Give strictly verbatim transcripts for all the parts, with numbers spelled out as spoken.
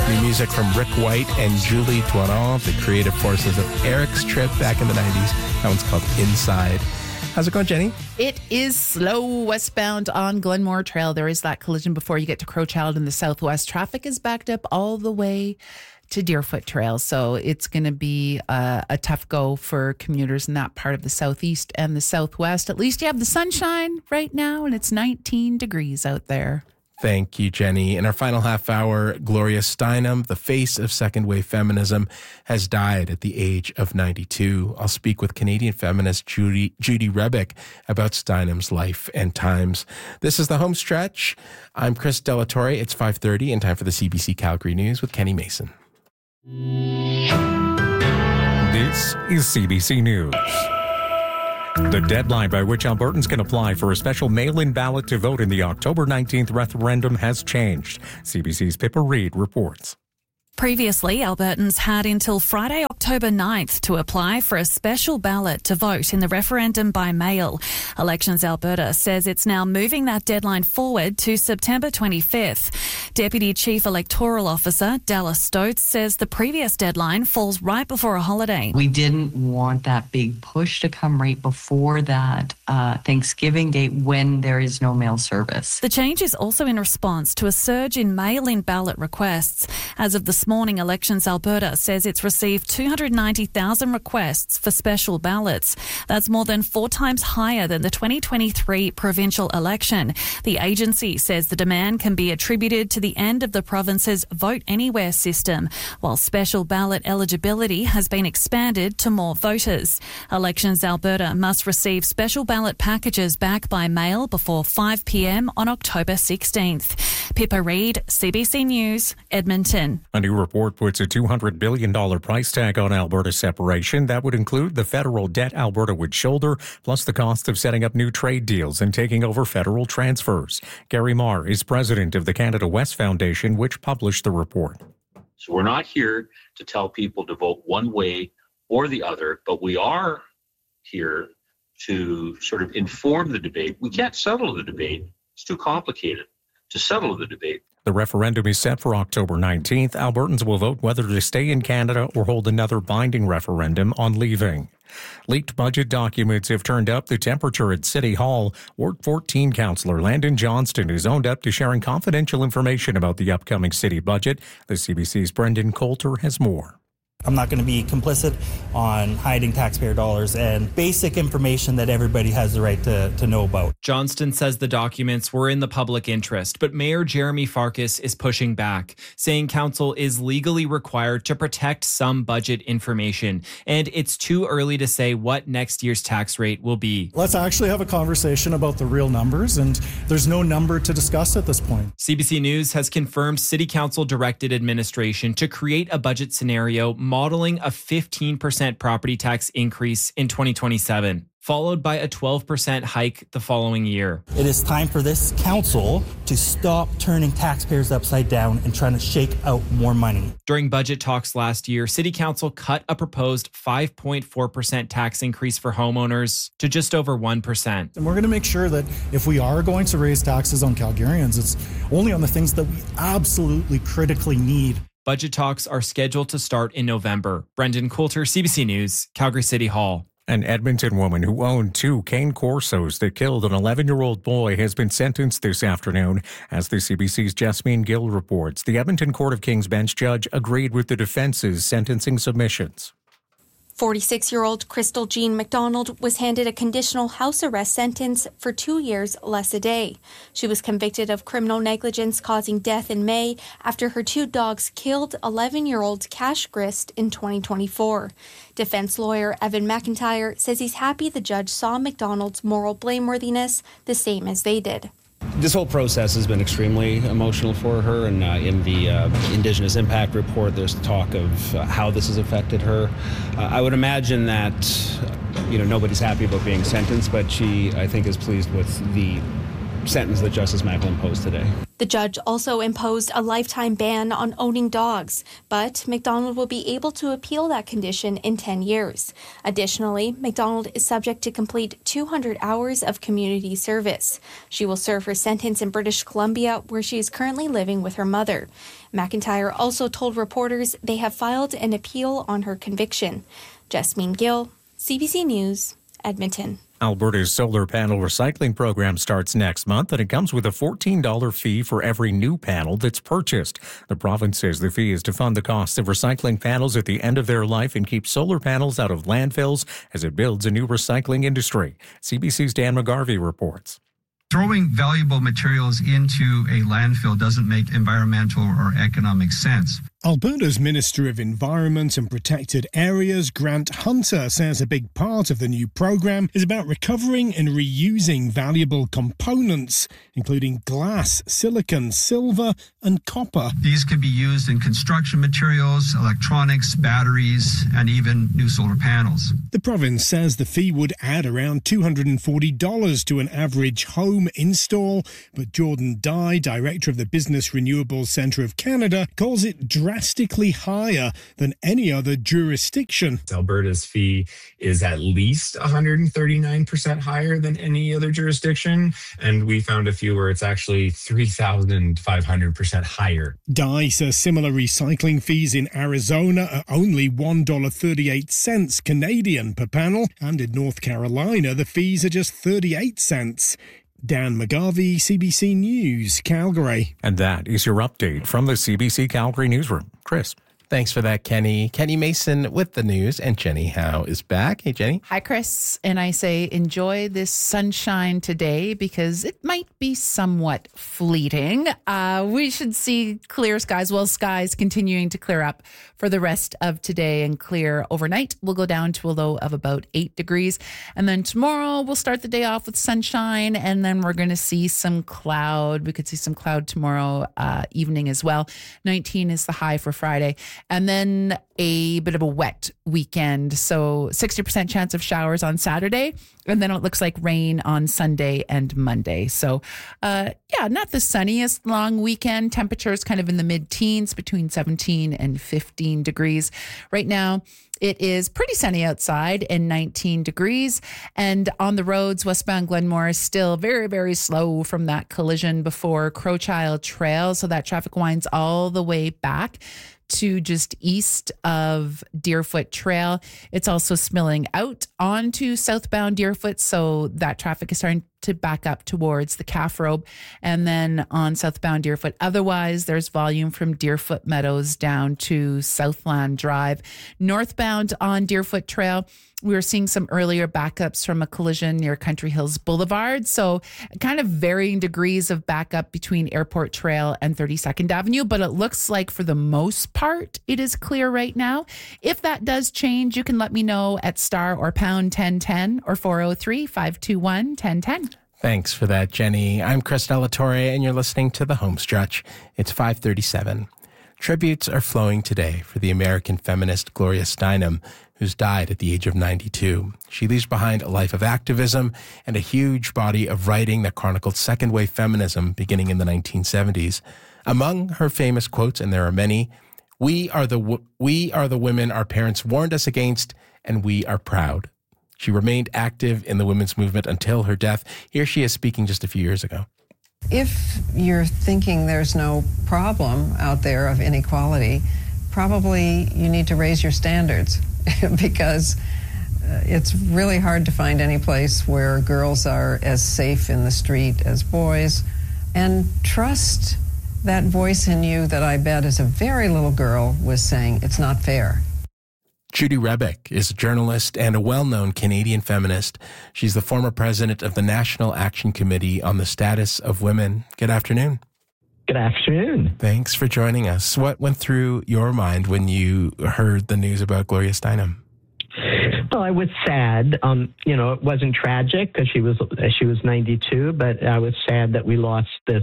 New music from Rick White and Julie Tourant, the creative forces of Eric's Trip back in the nineties. That one's called Inside. How's it going, Jenny? It is slow westbound on Glenmore Trail. There is that collision before you get to Crowchild in the southwest. Traffic is backed up all the way to Deerfoot Trail. So it's going to be uh, a tough go for commuters in that part of the southeast and the southwest. At least you have the sunshine right now, and it's nineteen degrees out there. Thank you, Jenny. In our final half hour, Gloria Steinem, the face of second wave feminism, has died at the age of ninety-two. I'll speak with Canadian feminist Judy, Judy Rebick about Steinem's life and times. This is the home stretch. I'm Chris Delatorre. It's five thirty and time for the C B C Calgary News with Kenny Mason. This is C B C News. The deadline by which Albertans can apply for a special mail-in ballot to vote in the October nineteenth referendum has changed. C B C's Pippa Reid reports. Previously, Albertans had until Friday, October ninth to apply for a special ballot to vote in the referendum by mail. Elections Alberta says it's now moving that deadline forward to September twenty-fifth. Deputy Chief Electoral Officer Dallas Stoats says the previous deadline falls right before a holiday. We didn't want that big push to come right before that uh, Thanksgiving date when there is no mail service. The change is also in response to a surge in mail-in ballot requests. As of this morning, Elections Alberta says it's received two hundred ninety thousand requests for special ballots. That's more than four times higher than the twenty twenty-three provincial election. The agency says the demand can be attributed to the end of the province's Vote Anywhere system, while special ballot eligibility has been expanded to more voters. Elections Alberta must receive special ballot packages back by mail before five p.m. on October sixteenth. Pippa Reid, C B C News, Edmonton. A new report puts a two hundred billion dollars price tag on Alberta separation. That would include the federal debt Alberta would shoulder, plus the cost of setting up new trade deals and taking over federal transfers. Gary Marr is president of the Canada West Foundation, which published the report. So we're not here to tell people to vote one way or the other, but we are here to sort of inform the debate. We can't settle the debate. It's too complicated to settle the debate. The referendum is set for October nineteenth. Albertans will vote whether to stay in Canada or hold another binding referendum on leaving. Leaked budget documents have turned up the temperature at City Hall. Ward fourteen councillor Landon Johnston is owned up to sharing confidential information about the upcoming city budget. The C B C's Brendan Coulter has more. I'm not going to be complicit on hiding taxpayer dollars and basic information that everybody has the right to, to know about. Johnston says the documents were in the public interest, but Mayor Jeremy Farkas is pushing back, saying council is legally required to protect some budget information, and it's too early to say what next year's tax rate will be. Let's actually have a conversation about the real numbers, and there's no number to discuss at this point. C B C News has confirmed City Council directed administration to create a budget scenario modeling a fifteen percent property tax increase in twenty twenty-seven, followed by a twelve percent hike the following year. It is time for this council to stop turning taxpayers upside down and trying to shake out more money. During budget talks last year, City Council cut a proposed five point four percent tax increase for homeowners to just over one percent. And we're going to make sure that if we are going to raise taxes on Calgarians, it's only on the things that we absolutely critically need. Budget talks are scheduled to start in November. Brendan Coulter, C B C News, Calgary City Hall. An Edmonton woman who owned two cane Corsos that killed an eleven-year-old boy has been sentenced this afternoon. As the C B C's Jasmine Gill reports, the Edmonton Court of King's Bench judge agreed with the defense's sentencing submissions. forty-six-year-old Crystal Jean McDonald was handed a conditional house arrest sentence for two years less a day. She was convicted of criminal negligence causing death in May after her two dogs killed eleven-year-old Cash Grist in twenty twenty-four. Defense lawyer Evan McIntyre says he's happy the judge saw McDonald's moral blameworthiness the same as they did. This whole process has been extremely emotional for her, and uh, in the uh, Indigenous Impact Report, there's talk of uh, how this has affected her. Uh, I would imagine that, you know, nobody's happy about being sentenced, but she, I think, is pleased with the sentence that Justice Macklin imposed today. The judge also imposed a lifetime ban on owning dogs, but McDonald will be able to appeal that condition in ten years. Additionally, McDonald is subject to complete two hundred hours of community service. She will serve her sentence in British Columbia, where she is currently living with her mother. McIntyre also told reporters they have filed an appeal on her conviction. Jasmine Gill, C B C News, Edmonton. Alberta's solar panel recycling program starts next month, and it comes with a fourteen dollars fee for every new panel that's purchased. The province says the fee is to fund the costs of recycling panels at the end of their life and keep solar panels out of landfills as it builds a new recycling industry. C B C's Dan McGarvey reports. Throwing valuable materials into a landfill doesn't make environmental or economic sense. Alberta's Minister of Environment and Protected Areas, Grant Hunter, says a big part of the new program is about recovering and reusing valuable components, including glass, silicon, silver, and copper. These could be used in construction materials, electronics, batteries, and even new solar panels. The province says the fee would add around two hundred forty dollars to an average home install, but Jordan Dye, director of the Business Renewables Centre of Canada, calls it drastically higher than any other jurisdiction. Alberta's fee is at least one hundred thirty-nine percent higher than any other jurisdiction, and we found a few where it's actually three thousand five hundred percent higher. Dye says similar recycling fees in Arizona are only one dollar and thirty-eight cents Canadian per panel, and in North Carolina the fees are just thirty-eight cents. Dan McGarvey, C B C News, Calgary. And that is your update from the C B C Calgary newsroom. Chris. Thanks for that, Kenny. Kenny Mason with the news, and Jenny Howe is back. Hey, Jenny. Hi, Chris. And I say enjoy this sunshine today because it might be somewhat fleeting. Uh, we should see clear skies. Well, skies continuing to clear up for the rest of today and clear overnight. We'll go down to a low of about eight degrees. And then tomorrow we'll start the day off with sunshine, and then we're going to see some cloud. We could see some cloud tomorrow uh, evening as well. nineteen is the high for Friday. And then a bit of a wet weekend. So sixty percent chance of showers on Saturday. And then it looks like rain on Sunday and Monday. So, uh, yeah, not the sunniest long weekend. Temperatures kind of in the mid-teens, between seventeen and fifteen degrees. Right now, it is pretty sunny outside and nineteen degrees. And on the roads, westbound Glenmore is still very, very slow from that collision before Crowchild Trail. So that traffic winds all the way back to just east of Deerfoot Trail. It's also spilling out onto southbound Deerfoot, so that traffic is starting to back up towards the Calf Robe, and then on southbound Deerfoot. Otherwise, there's volume from Deerfoot Meadows down to Southland Drive. Northbound on Deerfoot Trail, we were seeing some earlier backups from a collision near Country Hills Boulevard. So kind of varying degrees of backup between Airport Trail and thirty-second Avenue, but it looks like for the most part, it is clear right now. If that does change, you can let me know at star or pound ten ten or four oh three, five two one, one oh one oh. Thanks for that, Jenny. I'm Chris Delatorre, and you're listening to The Homestretch. It's five thirty-seven. Tributes are flowing today for the American feminist Gloria Steinem, who's died at the age of ninety-two. She leaves behind a life of activism and a huge body of writing that chronicled second-wave feminism beginning in the nineteen seventies. Among her famous quotes, and there are many, "We are the w- we are the women our parents warned us against, and we are proud." She remained active in the women's movement until her death. Here she is speaking just a few years ago. If you're thinking there's no problem out there of inequality, probably you need to raise your standards because uh, it's really hard to find any place where girls are as safe in the street as boys. And trust that voice in you that I bet as a very little girl was saying, it's not fair. Judy Rebick is a journalist and a well-known Canadian feminist. She's the former president of the National Action Committee on the Status of Women. Good afternoon. Good afternoon. Thanks for joining us. What went through your mind when you heard the news about Gloria Steinem? Well, I was sad. Um, you know, it wasn't tragic because she was she was ninety-two, but I was sad that we lost this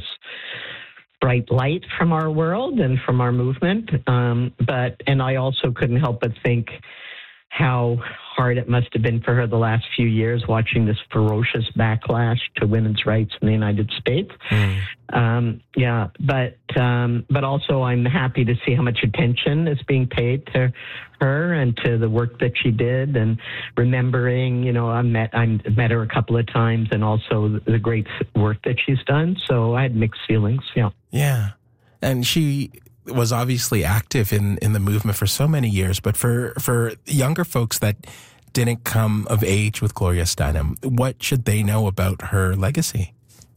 bright light from our world and from our movement. Um, but and I also couldn't help but think how hard it must have been for her the last few years watching this ferocious backlash to women's rights in the United States. Mm. Um, yeah, but um, but also I'm happy to see how much attention is being paid to her and to the work that she did, and remembering, you know, I met I met her a couple of times, and also the great work that she's done. So I had mixed feelings. Yeah, yeah, and she was obviously active in, in the movement for so many years, but for, for younger folks that didn't come of age with Gloria Steinem, what should they know about her legacy?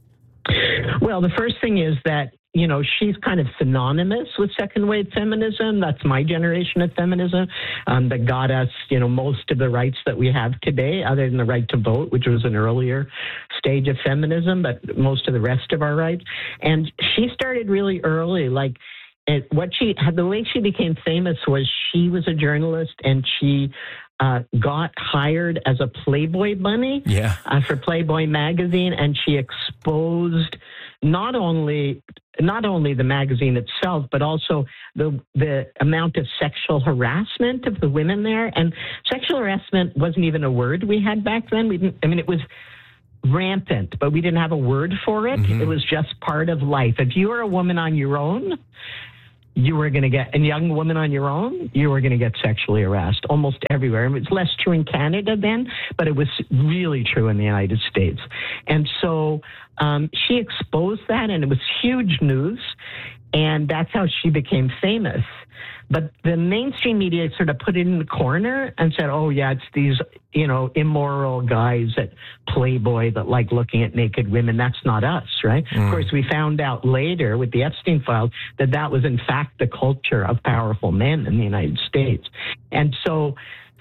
Well, the first thing is that, you know, she's kind of synonymous with second wave feminism. That's my generation of feminism um, that got us, you know, most of the rights that we have today, other than the right to vote, which was an earlier stage of feminism, but most of the rest of our rights. And she started really early, like, and what she had, the way she became famous was she was a journalist, and she uh, got hired as a Playboy bunny yeah. uh, for Playboy magazine, and she exposed not only not only the magazine itself, but also the the amount of sexual harassment of the women there. And sexual harassment wasn't even a word we had back then. We didn't. I mean, it was rampant, but we didn't have a word for it. Mm-hmm. It was just part of life. If you were a woman on your own, you were going to get, a young woman on your own, you were going to get sexually harassed almost everywhere. It was less true in Canada then, but it was really true in the United States. And so um, she exposed that, and it was huge news, and that's how she became famous. But the mainstream media sort of put it in the corner and said, oh, yeah, it's these, you know, immoral guys at Playboy that like looking at naked women. That's not us, right? Mm. Of course, we found out later with the Epstein files that that was, in fact, the culture of powerful men in the United States. And so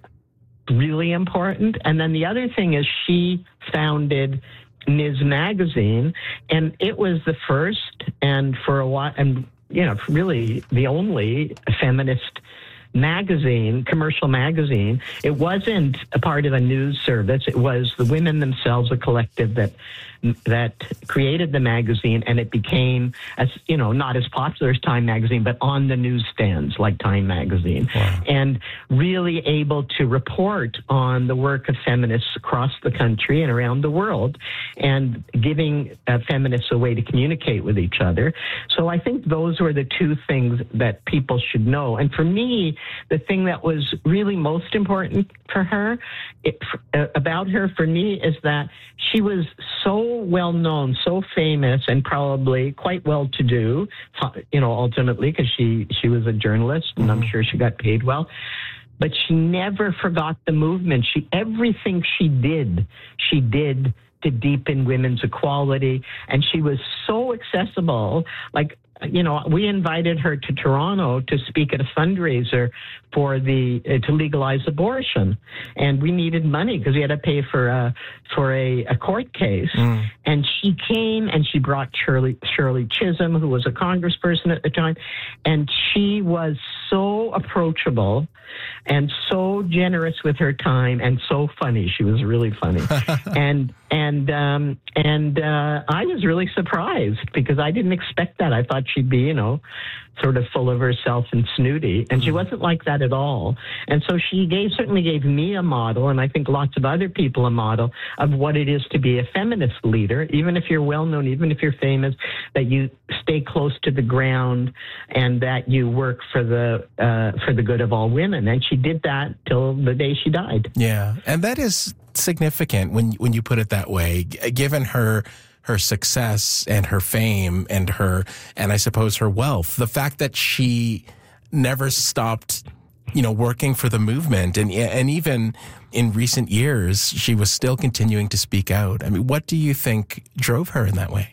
really important. And then the other thing is she founded Ms. Magazine, and it was the first and for a while, and you know, really the only feminist magazine, commercial magazine. It wasn't a part of a news service. It was the women themselves, a collective that that created the magazine, and it became, as you know, not as popular as Time magazine, but on the newsstands like Time magazine. Wow. And really able to report on the work of feminists across the country and around the world, and giving uh, feminists a way to communicate with each other. So I think those were the two things that people should know. And for me, the thing that was really most important for her, it, uh, about her for me, is that she was so well known, so famous, and probably quite well to do, you know, ultimately, because she, she was a journalist, and mm-hmm. I'm sure she got paid well. But she never forgot the movement. She, everything she did, she did to deepen women's equality. And she was so accessible. Like, you know, we invited her to Toronto to speak at a fundraiser for the uh, to legalize abortion, and we needed money because we had to pay for a for a, a court case. Mm. And she came, and she brought Shirley Shirley Chisholm, who was a congressperson at the time, and she was so approachable and so generous with her time, and so funny. She was really funny, and and um, and uh, I was really surprised because I didn't expect that. I thought she'd be, you know, sort of full of herself and snooty, and she wasn't like that at all. And so she gave certainly gave me a model, and I think lots of other people a model of what it is to be a feminist leader, even if you're well known, even if you're famous, that you stay close to the ground and that you work for the uh, for the good of all women. And she did that till the day she died. Yeah, and that is significant when when you put it that way, given her her success and her fame and her, and I suppose her wealth, the fact that she never stopped, you know, working for the movement, and and even in recent years, she was still continuing to speak out. I mean, what do you think drove her in that way?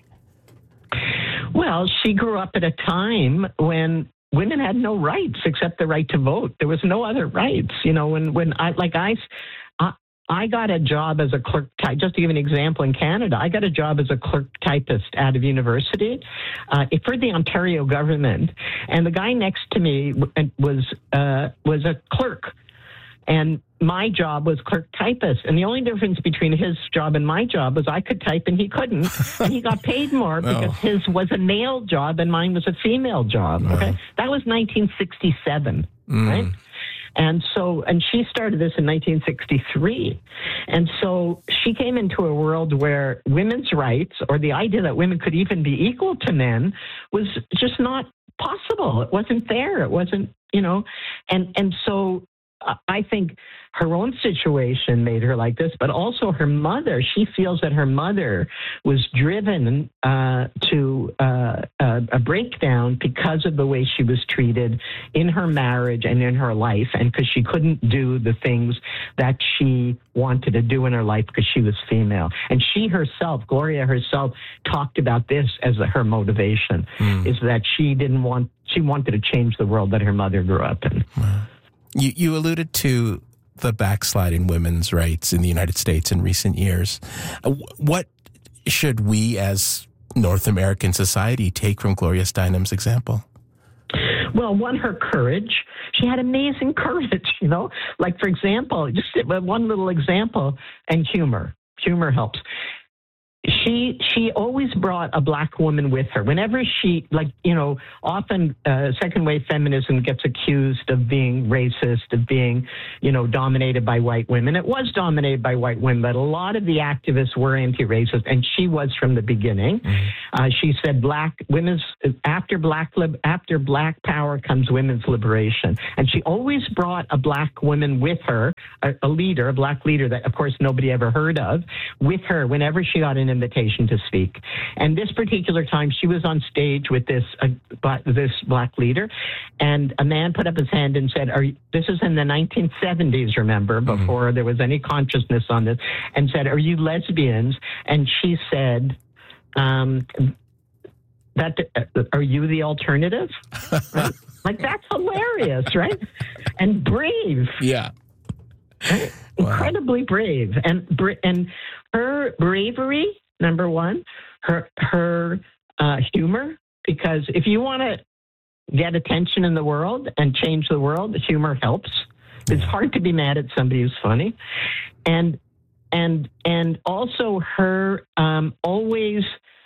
Well, she grew up at a time when women had no rights except the right to vote. There was no other rights. You know, when, when I, like I, I, I got a job as a clerk type, just to give an example, in Canada, I got a job as a clerk typist out of university uh, for the Ontario government. And the guy next to me was, uh, was a clerk. And my job was clerk typist. And the only difference between his job and my job was I could type and he couldn't. And he got paid more because oh. his was a male job and mine was a female job. Okay. Oh. That was nineteen sixty-seven, mm. right? And so, and she started this in nineteen sixty-three. And so she came into a world where women's rights, or the idea that women could even be equal to men, was just not possible. It wasn't there. It wasn't, you know, and, and so I think her own situation made her like this, but also her mother. She feels that her mother was driven uh, to uh, a, a breakdown because of the way she was treated in her marriage and in her life, and because she couldn't do the things that she wanted to do in her life because she was female. And she herself, Gloria herself, talked about this as her motivation, mm. is that she didn't want, she wanted to change the world that her mother grew up in. Wow. You, you alluded to the backslide in women's rights in the United States in recent years. What should we as North American society take from Gloria Steinem's example? Well, one, her courage. She had amazing courage, you know. Like, for example, just one little example, and humor. Humor helps. She she always brought a black woman with her. Whenever she, like, you know, often uh, second wave feminism gets accused of being racist, of being, you know, dominated by white women. It was dominated by white women, but a lot of the activists were anti-racist, and she was from the beginning. Mm-hmm. Uh, she said, "Black women's after black lib, after black power comes women's liberation," and she always brought a black woman with her, a, a leader, a black leader that, of course, nobody ever heard of, with her whenever she got an invitation to speak. And this particular time, she was on stage with this uh, this black leader, and a man put up his hand and said, "Are you, this is in the nineteen seventies, remember, before mm-hmm. there was any consciousness on this," and said, "Are you lesbians?" And she said, um, "That uh, are you the alternative?" Right? Like, that's hilarious, right? And brave. Yeah. Right? Wow. Incredibly brave. And and her bravery, number one, her her uh, humor, because if you want to get attention in the world and change the world, humor helps. It's hard to be mad at somebody who's funny. And and and also her um, always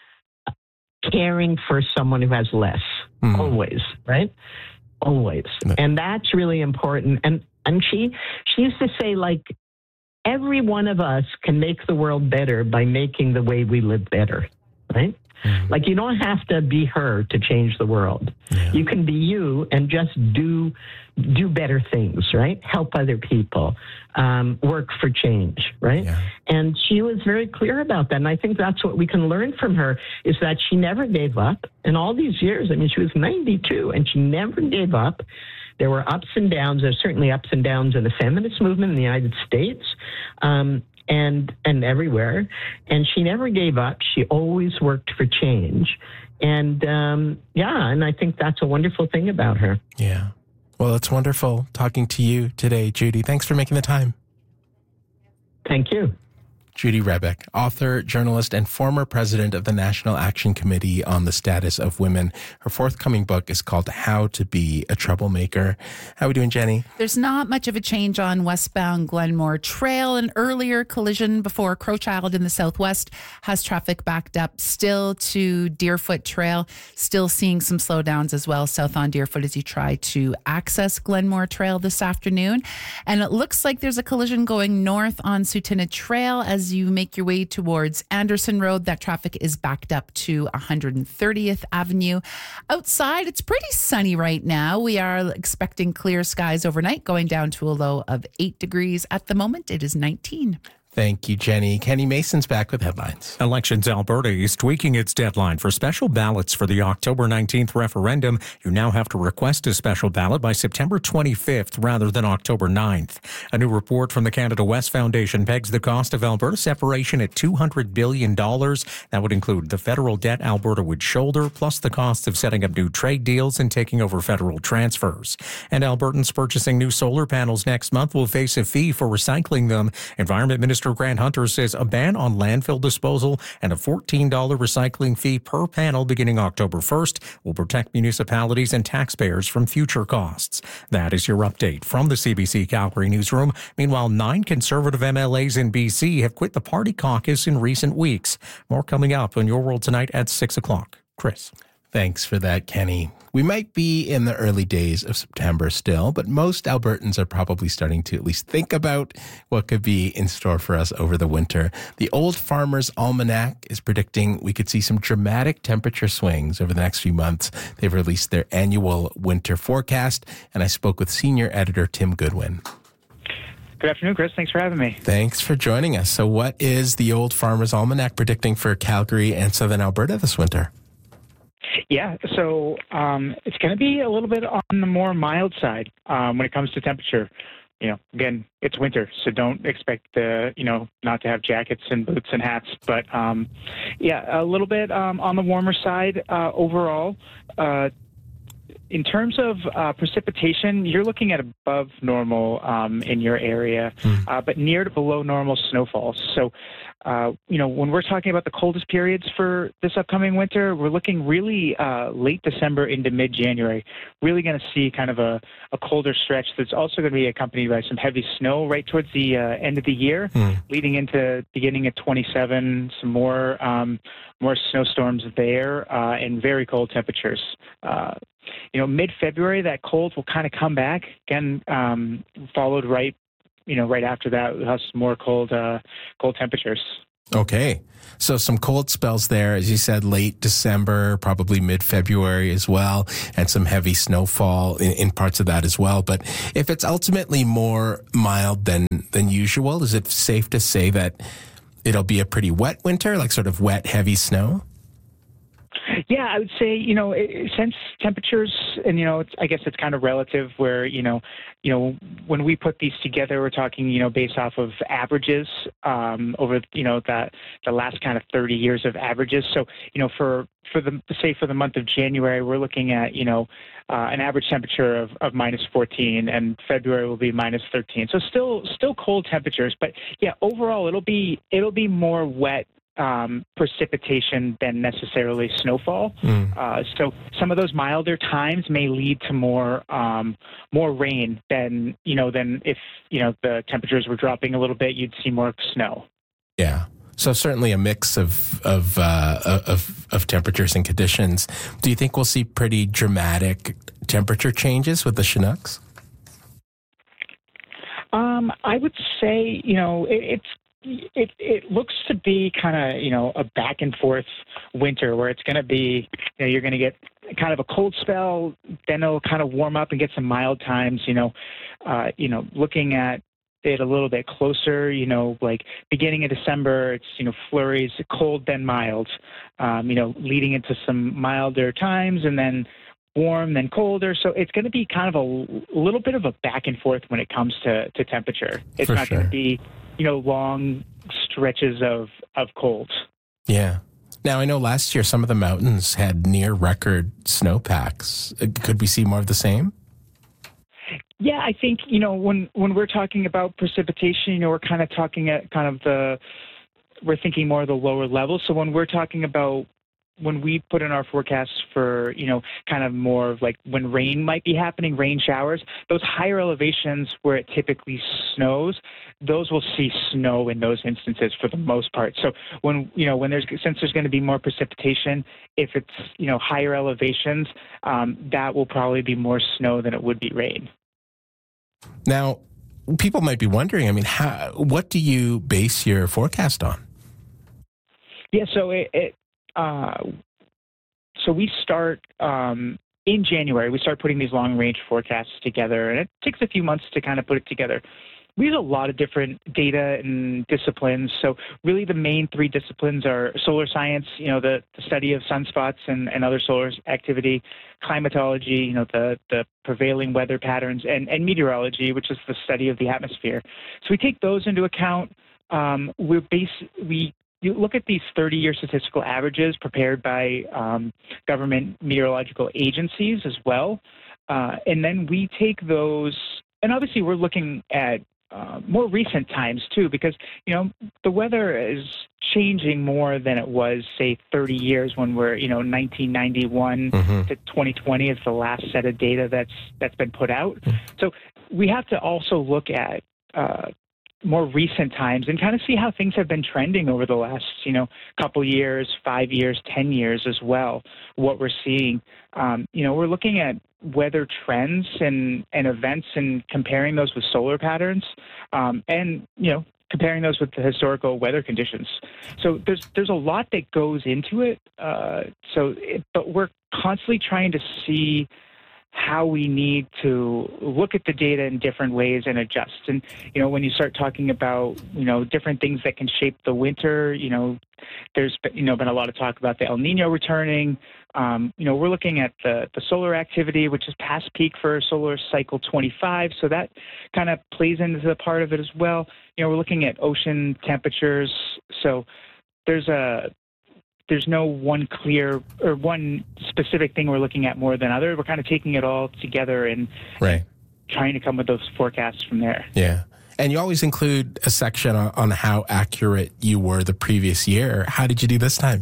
caring for someone who has less. Mm. Always, right? Always. And that's really important. And and she she used to say, like, every one of us can make the world better by making the way we live better, right? Mm. Like, you don't have to be her to change the world. Yeah. You can be you and just do do better things, right? Help other people, um, work for change, right? Yeah. And she was very clear about that. And I think that's what we can learn from her, is that she never gave up. In all these years, I mean, she was ninety-two, and she never gave up. There were ups and downs. There's certainly ups and downs in the feminist movement in the United States, um, and and everywhere. And she never gave up. She always worked for change. And, um, yeah, and I think that's a wonderful thing about her. Yeah. Well, it's wonderful talking to you today, Judy. Thanks for making the time. Thank you. Judy Rebick, author, journalist, and former president of the National Action Committee on the Status of Women. Her forthcoming book is called How to Be a Troublemaker. How are we doing, Jenny? There's not much of a change on westbound Glenmore Trail. An earlier collision before Crowchild in the southwest has traffic backed up still to Deerfoot Trail. Still seeing some slowdowns as well south on Deerfoot as you try to access Glenmore Trail this afternoon. And it looks like there's a collision going north on Sutina Trail as you make your way towards Anderson Road. That traffic is backed up to one hundred thirtieth Avenue. Outside, it's pretty sunny right now. We are expecting clear skies overnight, going down to a low of eight degrees. At the moment, it is nineteen. Thank you, Jenny. Kenny Mason's back with headlines. Elections Alberta is tweaking its deadline for special ballots for the October nineteenth referendum. You now have to request a special ballot by September twenty-fifth rather than October ninth. A new report from the Canada West Foundation pegs the cost of Alberta separation at two hundred billion dollars. That would include the federal debt Alberta would shoulder, plus the cost of setting up new trade deals and taking over federal transfers. And Albertans purchasing new solar panels next month will face a fee for recycling them. Environment Minister Grant Hunter says a ban on landfill disposal and a fourteen dollars recycling fee per panel beginning October first will protect municipalities and taxpayers from future costs. That is your update from the C B C Calgary newsroom. Meanwhile, nine Conservative M L As in B C have quit the party caucus in recent weeks. More coming up on Your World Tonight at six o'clock. Chris. Thanks for that, Kenny. We might be in the early days of September still, but most Albertans are probably starting to at least think about what could be in store for us over the winter. The Old Farmer's Almanac is predicting we could see some dramatic temperature swings over the next few months. They've released their annual winter forecast, and I spoke with senior editor Tim Goodwin. Good afternoon, Chris. Thanks for having me. Thanks for joining us. So what is the Old Farmer's Almanac predicting for Calgary and southern Alberta this winter? Yeah, so um, it's going to be a little bit on the more mild side um, when it comes to temperature. You know, again, it's winter, so don't expect uh, you know not to have jackets and boots and hats. But um, yeah, a little bit um, on the warmer side uh, overall. Uh, in terms of uh, precipitation, you're looking at above normal um, in your area, mm. uh, but near to below normal snowfalls. So. Uh, you know, when we're talking about the coldest periods for this upcoming winter, we're looking really uh, late December into mid-January. Really going to see kind of a, a colder stretch that's also going to be accompanied by some heavy snow right towards the uh, end of the year, mm. leading into beginning at twenty-seven, some more um, more snowstorms there, uh, and very cold temperatures. Uh, you know, mid-February, that cold will kind of come back again, um, followed right. You know, right after that, we'll have some more cold, uh, cold temperatures. Okay. So some cold spells there, as you said, late December, probably mid-February as well, and some heavy snowfall in, in parts of that as well. But if it's ultimately more mild than, than usual, is it safe to say that it'll be a pretty wet winter, like sort of wet, heavy snow? Yeah, I would say, you know, it, since temperatures, and, you know, it's, I guess it's kind of relative where, you know, you know, when we put these together, we're talking, you know, based off of averages um, over, you know, the, the last kind of thirty years of averages. So, you know, for, for the, say for the month of January, we're looking at, you know, uh, an average temperature of, of minus fourteen, and February will be minus thirteen. So still, still cold temperatures, but yeah, overall it'll be, it'll be more wet Um, precipitation than necessarily snowfall. Mm. Uh, so some of those milder times may lead to more um, more rain than, you know, than if, you know, the temperatures were dropping a little bit, you'd see more snow. Yeah. So certainly a mix of of, uh, of of temperatures and conditions. Do you think we'll see pretty dramatic temperature changes with the Chinooks? Um, I would say, you know, it, it's It it looks to be kind of, you know, a back and forth winter where it's going to be, you know, you're going to get kind of a cold spell, then it'll kind of warm up and get some mild times, you know, uh, you know, looking at it a little bit closer, you know, like beginning of December, it's, you know, flurries, cold, then mild, um, you know, leading into some milder times and then warm, then colder. So it's going to be kind of a, a little bit of a back and forth when it comes to, to temperature. It's For not sure. going to be, you know, long stretches of, of cold. Yeah. Now, I know last year some of the mountains had near record snowpacks. Could we see more of the same? Yeah, I think, you know, when, when we're talking about precipitation, you know, we're kind of talking at kind of the, we're thinking more of the lower levels. So when we're talking about, when we put in our forecasts for, you know, kind of more of like when rain might be happening, rain showers, those higher elevations where it typically snows, those will see snow in those instances for the most part. So when, you know, when there's, since there's going to be more precipitation, if it's, you know, higher elevations, um, that will probably be more snow than it would be rain. Now, people might be wondering, I mean, how, what do you base your forecast on? Yeah, so it, it Uh, so we start um, in January. We start putting these long-range forecasts together, and it takes a few months to kind of put it together. We use a lot of different data and disciplines. So really the main three disciplines are solar science, you know, the, the study of sunspots and, and other solar activity, climatology, you know, the, the prevailing weather patterns, and, and meteorology, which is the study of the atmosphere. So we take those into account. Um, we're base, we You look at these thirty-year statistical averages prepared by um, government meteorological agencies as well. Uh, and then we take those, and obviously we're looking at uh, more recent times too, because, you know, the weather is changing more than it was, say, thirty years when we're, you know, nineteen ninety-one mm-hmm. to twenty twenty is the last set of data that's that's been put out. Mm-hmm. So we have to also look at uh, more recent times and kind of see how things have been trending over the last, you know, couple years, five years, ten years as well, what we're seeing. Um, you know, we're looking at weather trends and, and events and comparing those with solar patterns um, and, you know, comparing those with the historical weather conditions. So there's there's a lot that goes into it. Uh, so, it, but we're constantly trying to see how we need to look at the data in different ways and adjust. And, you know, when you start talking about, you know, different things that can shape the winter, you know, there's, you know, been a lot of talk about the El Nino returning. Um, you know, we're looking at the, the solar activity, which is past peak for solar cycle twenty-five. So that kind of plays into the part of it as well. You know, we're looking at ocean temperatures. So there's a, there's no one clear or one specific thing we're looking at more than other. We're kind of taking it all together and right. trying to come with those forecasts from there. Yeah. And you always include a section on, on how accurate you were the previous year. How did you do this time?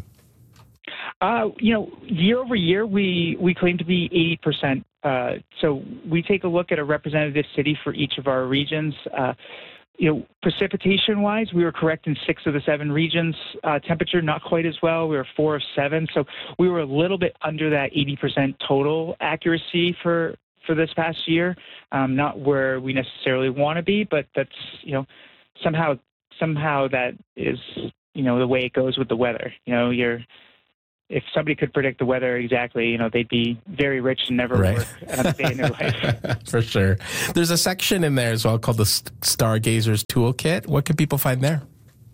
Uh, you know, year over year, we, we claim to be eighty percent. Uh, so we take a look at a representative city for each of our regions. Uh, You know, precipitation-wise, we were correct in six of the seven regions. Uh, temperature, not quite as well. We were four of seven. So we were a little bit under that eighty percent total accuracy for, for this past year. Um, not where we necessarily want to be, but that's, you know, somehow somehow that is, you know, the way it goes with the weather. You know, you're if somebody could predict the weather exactly, you know, they'd be very rich and never right. work a day in their life. For sure. There's a section in there as well called the Stargazers Toolkit. What can people find there?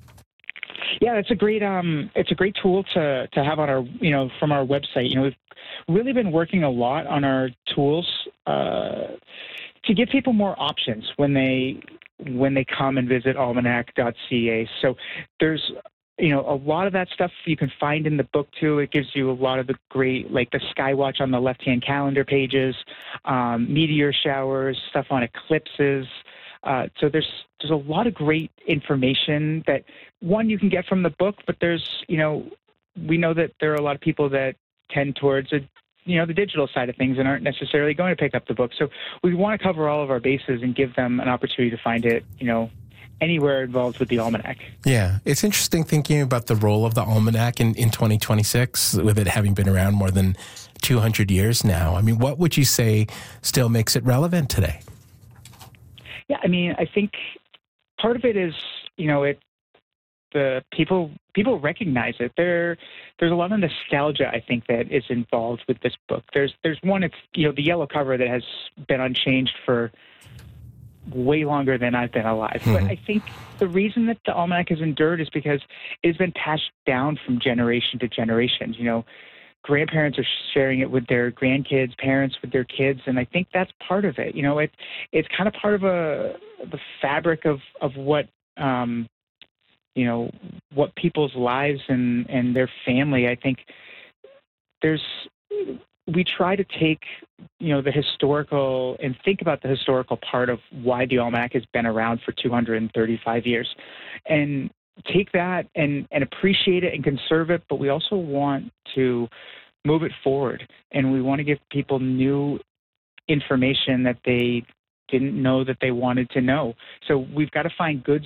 Yeah, it's a great um, it's a great tool to to have on our you know from our website. You know, we've really been working a lot on our tools uh, to give people more options when they when they come and visit almanac dot c a. So there's you know, a lot of that stuff you can find in the book too. It gives you a lot of the great, like the Skywatch on the left-hand calendar pages, um, meteor showers, stuff on eclipses. Uh, so there's there's a lot of great information that one you can get from the book, but there's you know we know that there are a lot of people that tend towards a you know the digital side of things and aren't necessarily going to pick up the book. So we want to cover all of our bases and give them an opportunity to find it you know. anywhere involved with the Almanac. Yeah. It's interesting thinking about the role of the Almanac in, in twenty twenty-six, with it having been around more than two hundred years now. I mean, what would you say still makes it relevant today? Yeah, I mean, I think part of it is, you know, it the people people recognize it. There there's a lot of nostalgia, I think, that is involved with this book. There's there's one, it's you know, the yellow cover that has been unchanged for way longer than I've been alive. Mm-hmm. But I think the reason that the Almanac has endured is because it's been passed down from generation to generation. You know, grandparents are sharing it with their grandkids, parents with their kids, and I think that's part of it. You know, it it's kind of part of a the fabric of of what um, you know what people's lives and and their family. I think there's we try to take, you know, the historical and think about the historical part of why the Almanac has been around for two hundred thirty-five years and take that and, and appreciate it and conserve it. But we also want to move it forward, and we want to give people new information that they didn't know that they wanted to know. So we've got to find good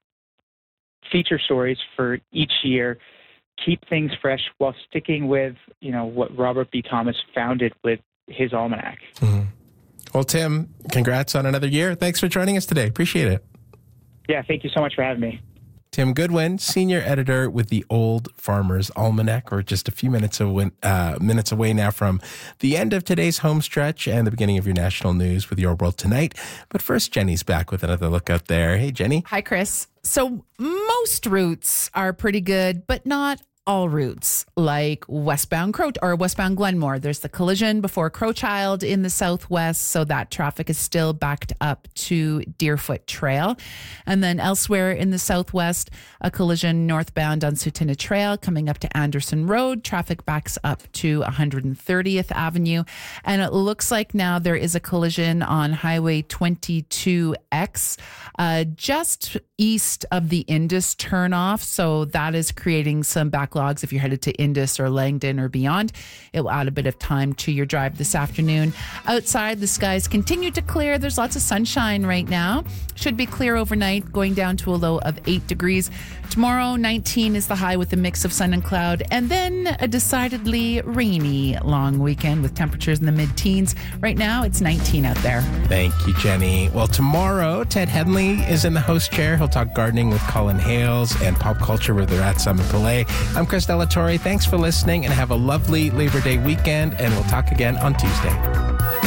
feature stories for each year, keep things fresh while sticking with, you know, what Robert B. Thomas founded with his almanac. Mm-hmm. Well, Tim, congrats on another year. Thanks for joining us today. Appreciate it. Yeah, thank you so much for having me. Tim Goodwin, senior editor with the Old Farmer's Almanac. We're just a few minutes away, uh, minutes away now from the end of today's home stretch and the beginning of your national news with Your World Tonight. But first, Jenny's back with another look out there. Hey, Jenny. Hi, Chris. So most routes are pretty good, but not all routes, like westbound Crow or westbound Glenmore. There's the collision before Crowchild in the southwest, so that traffic is still backed up to Deerfoot Trail. And then elsewhere in the southwest, a collision northbound on Sutina Trail coming up to Anderson Road. Traffic backs up to one hundred thirtieth Avenue. And it looks like now there is a collision on Highway twenty-two X uh, just east of the Indus turnoff. So that is creating some backlog backlogs if you're headed to Indus or Langdon or beyond. It will add a bit of time to your drive this afternoon. Outside, the skies continue to clear. There's lots of sunshine right now. Should be clear overnight, going down to a low of eight degrees. Tomorrow, nineteen is the high with a mix of sun and cloud, and then a decidedly rainy long weekend with temperatures in the mid-teens. Right now, it's nineteen out there. Thank you, Jenny. Well, tomorrow, Ted Henley is in the host chair. He'll talk gardening with Colin Hales and pop culture with the Rat Summit Palais. I'm Chris Delatorre. Thanks for listening, and have a lovely Labor Day weekend, and we'll talk again on Tuesday.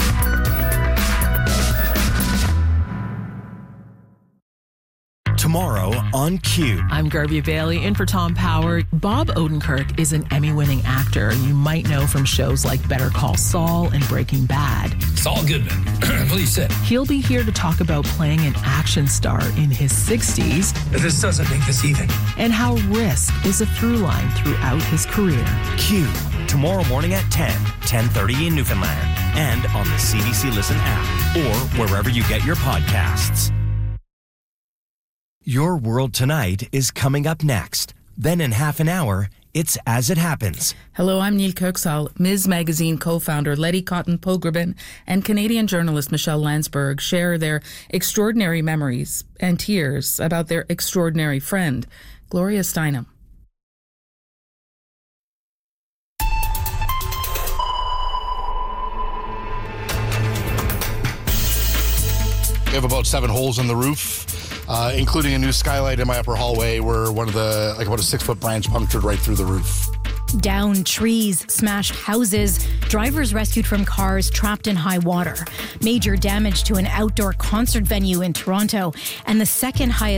Tomorrow on Q. I'm Garvey Bailey in for Tom Power. Bob Odenkirk is an Emmy-winning actor you might know from shows like Better Call Saul and Breaking Bad. Saul Goodman, please sit. He'll be here to talk about playing an action star in his sixties. This doesn't make this even. And how risk is a through line throughout his career. Q. Tomorrow morning at ten, ten thirty in Newfoundland. And on the C B C Listen app or wherever you get your podcasts. Your World Tonight is coming up next. Then in half an hour, it's As It Happens. Hello, I'm Neil Kirksall. Ms Magazine co-founder Letty Cotton Pogrebin and Canadian journalist Michelle Landsberg share their extraordinary memories and tears about their extraordinary friend, Gloria Steinem. We have about seven holes in the roof. Uh, including a new skylight in my upper hallway where one of the, like about a six foot branch punctured right through the roof. Downed trees, smashed houses, drivers rescued from cars trapped in high water, major damage to an outdoor concert venue in Toronto, and the second highest